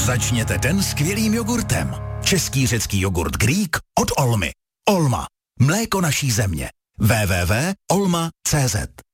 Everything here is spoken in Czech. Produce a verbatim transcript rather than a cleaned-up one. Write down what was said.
Začněte den skvělým jogurtem. Český řecký jogurt Greek od Olmy. Olma. Mléko naší země. w w w tečka olma tečka cé zet